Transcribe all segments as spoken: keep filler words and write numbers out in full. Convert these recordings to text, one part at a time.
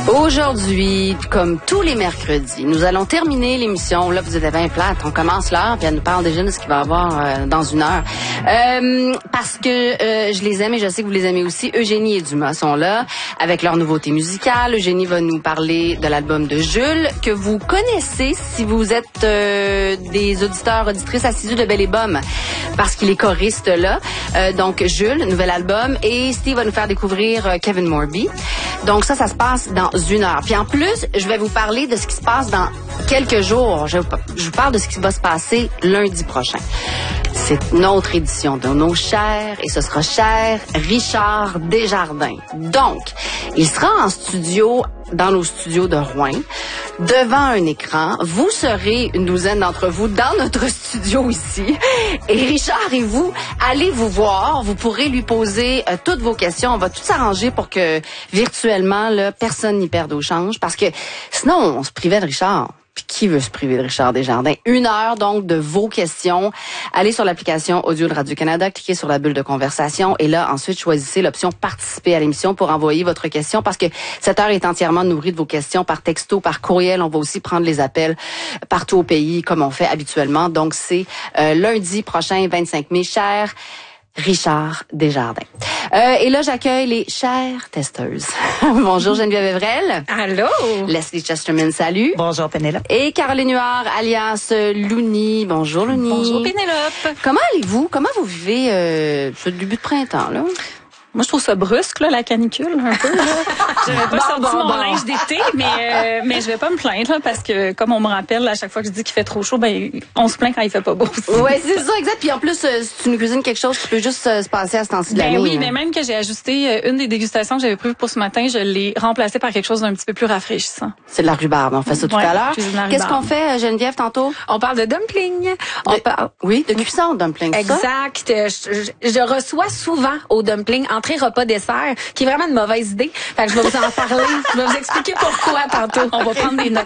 Aujourd'hui, comme tous les mercredis, nous allons terminer l'émission. Là, vous êtes bien plate. On commence l'heure, puis elle nous parle déjà de ce qu'il va y avoir euh, dans une heure. Euh, parce que euh, je les aime et je sais que vous les aimez aussi. Eugénie et Dumas sont là avec leur nouveauté musicale. Eugénie va nous parler de l'album de Jules, que vous connaissez si vous êtes euh, des auditeurs, auditrices assidus de Belle et Bomme, parce qu'il est choriste là. Euh, donc, Jules, nouvel album. Et Steve va nous faire découvrir euh, Kevin Morby. Donc ça, ça se passe dans une heure. Puis en plus, je vais vous parler de ce qui se passe dans quelques jours. Je, je vous parle de ce qui va se passer lundi prochain. C'est notre édition de Nos Chers et ce sera cher Richard Desjardins. Donc, il sera en studio, dans nos studios de Rouen, devant un écran. Vous serez une douzaine d'entre vous dans notre studio ici. Et Richard et vous, allez vous voir. Vous pourrez lui poser euh, toutes vos questions. On va tout s'arranger pour que virtuellement, là, personne n'y perde au change. Parce que sinon, on se privait de Richard. Puis qui veut se priver de Richard Desjardins? Une heure, donc, de vos questions. Allez sur l'application audio de Radio-Canada, cliquez sur la bulle de conversation et là, ensuite, choisissez l'option participer à l'émission pour envoyer votre question parce que cette heure est entièrement nourrie de vos questions par texto, par courriel. On va aussi prendre les appels partout au pays comme on fait habituellement. Donc, c'est euh, lundi prochain, vingt-cinq mai, cher Richard Desjardins. Euh, et là, j'accueille les chères testeuses. Bonjour Geneviève Evrel. Allô. Leslie Chesterman, salut. Bonjour Pénélope. Et Caroline Huard, alias Louni. Bonjour Louni. Bonjour Pénélope. Comment allez-vous? Comment vous vivez euh, ce début de printemps, là? Moi, je trouve ça brusque, là, la canicule, un peu. J'avais pas bon, sorti bon, mon bon. linge d'été, mais euh, mais je vais pas me plaindre, là, parce que, comme on me rappelle, à chaque fois que je dis qu'il fait trop chaud, ben on se plaint quand il fait pas beau aussi. Oui, c'est ça, exact. Puis en plus, euh, si tu nous cuisines quelque chose qui peut juste euh, se passer à ce temps-ci de l'année. Ben oui, hein. mais même que j'ai ajusté euh, une des dégustations que j'avais prévues pour ce matin, je l'ai remplacée par quelque chose d'un petit peu plus rafraîchissant. C'est de la rhubarbe. On fait ça tout Ouais, à l'heure. cuisine de la Qu'est-ce rhubarbe. qu'on fait, euh, Geneviève, tantôt? On parle de dumpling. On De- parle... Oui, de cuisson de dumpling, ça? Exact. Je, je- je reçois souvent au dumpling entrée repas dessert, qui est vraiment une mauvaise idée. Fait que je vais vous en parler. Je vais vous expliquer pourquoi tantôt. On va prendre des notes.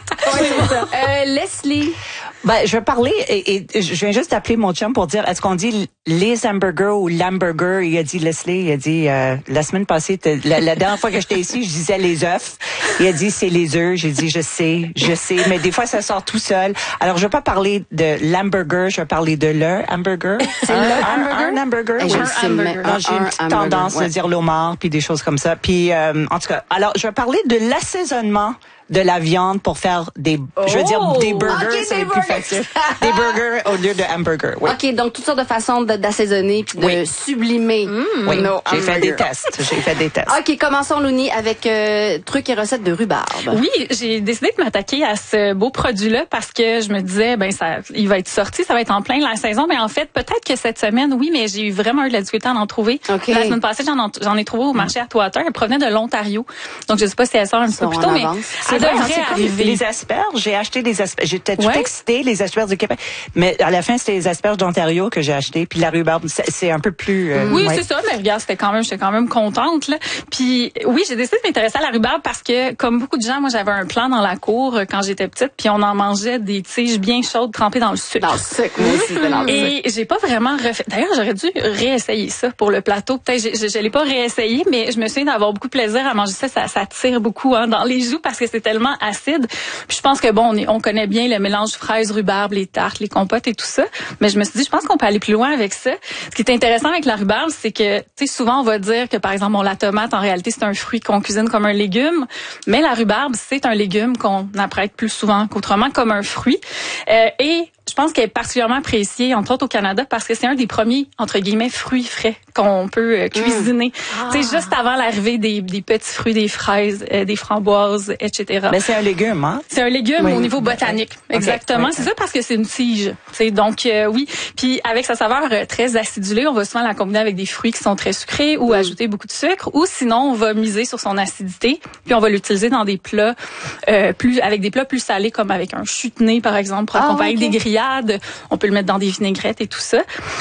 Euh, Leslie. Ben, je vais parler et, et je viens juste d'appeler mon chum pour dire est-ce qu'on dit les hamburgers ou l'hamburger. Il a dit Leslie, il a dit euh, la semaine passée, t'as- la, la dernière fois que j'étais ici, je disais les œufs. Il a dit c'est les œufs. J'ai dit je sais, je sais, mais des fois ça sort tout seul. Alors je vais pas parler de l'hamburger, je vais parler de le hamburger. C'est un, le un- hamburger? un hamburger. Eh, oui. je un sais, hamburger. mais Non, j'ai un une petite hamburger, tendance ouais. de dire l'homard puis des choses comme ça. Puis euh, en tout cas, alors je vais parler de l'assaisonnement de la viande pour faire des, je veux dire Oh! des burgers, Ok, c'est des plus burgers. facile. Des burgers au lieu de hamburgers. Oui. OK, donc toutes sortes de façons de- d'assaisonner puis de Oui. sublimer Oui, nos j'ai fait hamburgers. des tests. J'ai fait des tests. OK, commençons, Louni, avec euh, trucs et recettes de rhubarbe. Oui, j'ai décidé de m'attaquer à ce beau produit-là parce que je me disais, ben ça, il va être sorti, ça va être en plein la saison. Mais en fait, peut-être que cette semaine, oui, mais j'ai eu vraiment eu de la difficulté à en trouver. OK. La semaine passée, j'en j'en ai trouvé au marché Atwater. Elle provenait de l'Ontario. Donc, je sais pas si elle sort un petit sont peu plus en tôt, mais avance. elle vrai, hein, devrait c'est comme arriver. les asperges. J'ai acheté des asperges. J'étais tout Ouais. excitée, les asperges du Québec. Mais à la fin, c'était les asperges d'Ontario que j'ai acheté. Puis la rhubarbe, c'est c'est un peu plus... euh, Oui, ouais. c'est ça, mais regarde, c'était quand même, j'étais quand même contente, là. Puis, oui, j'ai décidé de m'intéresser à la rhubarbe parce que, comme beaucoup de gens, moi, j'avais un plan dans la cour euh, quand j'étais petite, puis on en mangeait des tiges bien chaudes trempées dans le sucre. Dans le sucre, moi aussi, c'était dans le sucre. Et j'ai pas vraiment refait. D'ailleurs, j'aurais dû réessayer ça pour le plateau. Peut-être je, je, je l'ai pas réessayé, mais je me souviens d'avoir beaucoup de plaisir à manger ça. Ça, ça tire beaucoup hein, dans les joues parce que c'est tellement acide. Puis je pense que bon, on, est, on connaît bien le mélange fraises, rhubarbe, les tartes, les compotes et tout ça. Mais je me suis dit, je pense qu'on peut aller plus loin avec ça. Ce qui est intéressant avec la rhubarbe, c'est que tu sais souvent on va dire que par exemple, bon, la tomate en réalité c'est un fruit qu'on cuisine comme un légume, mais la rhubarbe c'est un légume qu'on apprête plus souvent qu'autrement comme un fruit. Euh, et je pense qu'elle est particulièrement appréciée, entre autres au Canada, parce que c'est un des premiers, entre guillemets, fruits frais qu'on peut euh, cuisiner. Ah. Tu sais, juste avant l'arrivée des, des petits fruits, des fraises, euh, des framboises, et cetera. Mais c'est un légume, hein? C'est un légume Oui. au niveau botanique. Ok. Exactement. Oui. C'est ça parce que c'est une tige. Tu sais, donc, euh, oui. Puis avec sa saveur euh, très acidulée, on va souvent la combiner avec des fruits qui sont très sucrés ou ajouter beaucoup de sucre. Ou sinon, on va miser sur son acidité. Puis on va l'utiliser dans des plats euh, plus avec des plats plus salés, comme avec un chutney, par exemple, pour Ah, accompagner ok. des grillades. On peut le mettre dans des vinaigrettes et tout ça.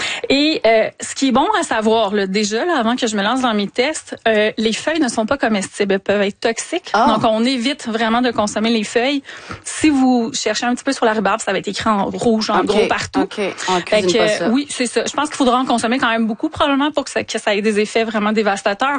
Et euh, ce qui est bon à savoir, là, déjà, là, avant que je me lance dans mes tests, euh, les feuilles ne sont pas comestibles. Elles peuvent être toxiques. Ah. Donc, on évite vraiment de consommer les feuilles. Si vous cherchez un petit peu sur la rhubarbe, ça va être écrit en rouge, en OK, gros partout. OK, on Fait cuisine que, pas ça. oui, c'est ça. Je pense qu'il faudra en consommer quand même beaucoup, probablement, pour que ça, que ça ait des effets vraiment dévastateurs.